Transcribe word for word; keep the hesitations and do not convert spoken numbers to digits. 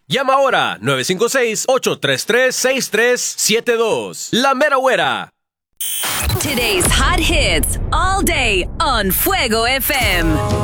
Llama ahora nueve cinco seis, ocho tres tres, seis tres siete dos. La Mera Güera. Today's hot hits all day on Fuego F M.